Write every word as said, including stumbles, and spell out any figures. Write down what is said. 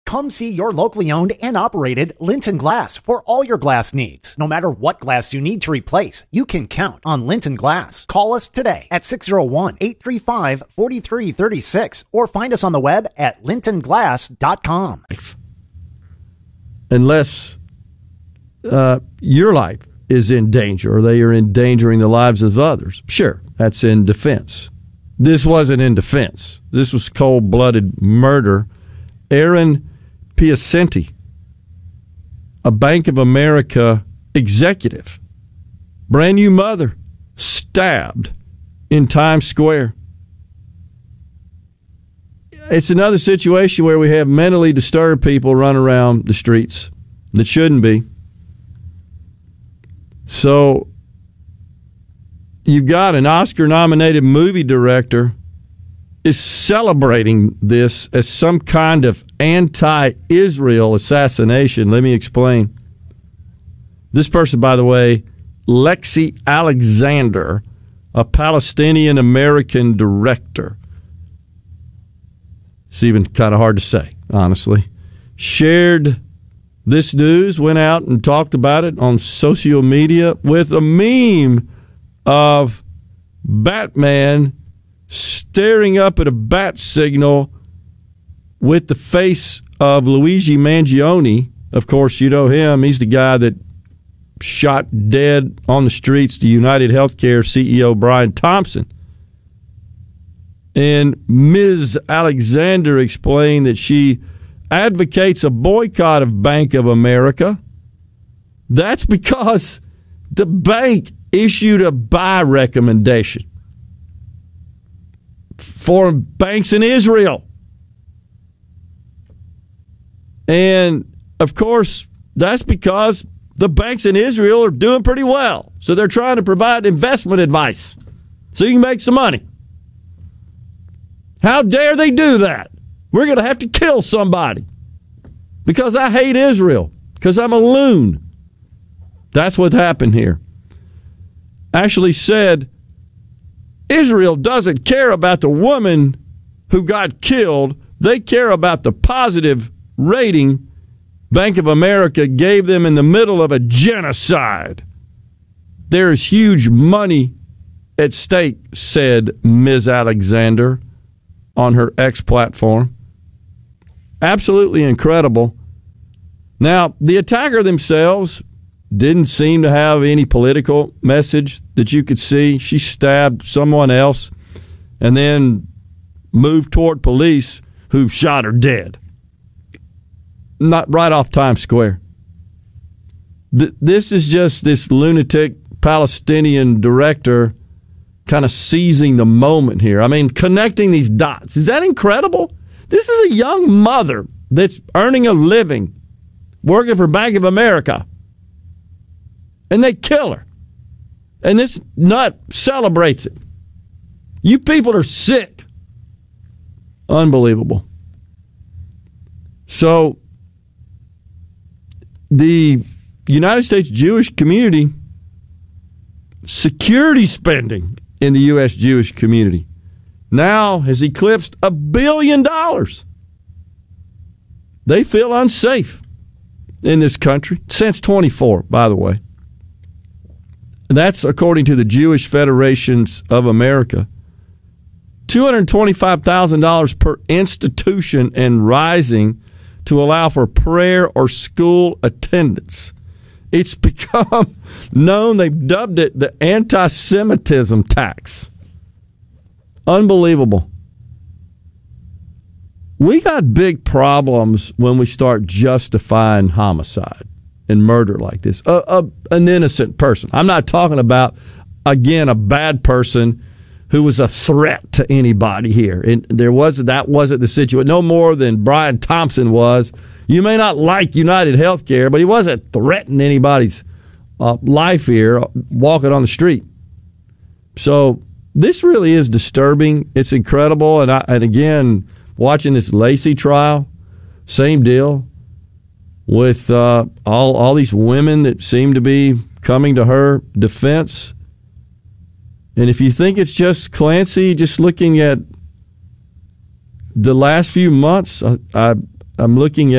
Come see your locally owned and operated Linton Glass for all your glass needs. No matter what glass you need to replace, you can count on Linton Glass. Call us today at six oh one, eight three five, four three three six or find us on the web at linton glass dot com. Unless uh, your life is in danger or they are endangering the lives of others. Sure, that's in defense. This wasn't in defense. This was cold-blooded murder. Aaron Piacenti, a Bank of America executive, brand new mother, stabbed in Times Square. It's another situation where we have mentally disturbed people run around the streets that shouldn't be. So you've got an Oscar-nominated movie director is celebrating this as some kind of anti-Israel assassination. Let me explain. This person, by the way, Lexi Alexander, a Palestinian-American director. It's even kind of hard to say, honestly. Shared this news, went out and talked about it on social media with a meme of Batman staring up at a bat signal with the face of Luigi Mangione. Of course, you know him. He's the guy that shot dead on the streets the United Healthcare C E O Brian Thompson. And Miz Alexander explained that she advocates a boycott of Bank of America. That's because the bank issued a buy recommendation for banks in Israel. And, of course, that's because the banks in Israel are doing pretty well. So they're trying to provide investment advice so you can make some money. How dare they do that? We're going to have to kill somebody because I hate Israel, because I'm a loon. That's what happened here. Actually said Israel doesn't care about the woman who got killed. They care about the positive rating Bank of America gave them in the middle of a genocide. There's huge money at stake, said Miz Alexander on her X platform. Absolutely incredible. Now, the attacker themselves didn't seem to have any political message that you could see. She stabbed someone else and then moved toward police who shot her dead. Not right off Times Square. Th- this is just this lunatic Palestinian director kind of seizing the moment here. I mean, connecting these dots. Is that incredible? This is a young mother that's earning a living, working for Bank of America. And they kill her. And this nut celebrates it. You people are sick. Unbelievable. So, the United States Jewish community, security spending in the U S Jewish community now has eclipsed a billion dollars. They feel unsafe in this country since twenty-four, by the way. And that's according to the Jewish Federations of America. two hundred twenty-five thousand dollars per institution and rising to allow for prayer or school attendance. It's become known, they've dubbed it the anti-Semitism tax. Unbelievable. We got big problems when we start justifying homicide and murder like this. A, a, an innocent person. I'm not talking about, again, a bad person who was a threat to anybody here. And there was that wasn't the situation. No more than Brian Thompson was. You may not like United Healthcare, but he wasn't threatening anybody's uh, life here, walking on the street. So this really is disturbing. It's incredible. And, I, and again, watching this Lacey trial, same deal with uh, all all these women that seem to be coming to her defense. And if you think it's just Clancy, just looking at the last few months, I, I, I'm looking at